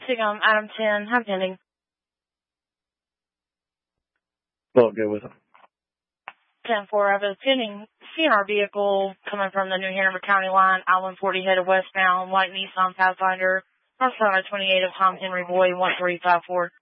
Sigum, Adam 10, have pending. Well, go with them. 10-4, I have a pending CNR vehicle coming from the New Hanover County line, I-140 headed westbound, white Nissan Pathfinder, north side of 28 of Tom Henry Boyd, 1354.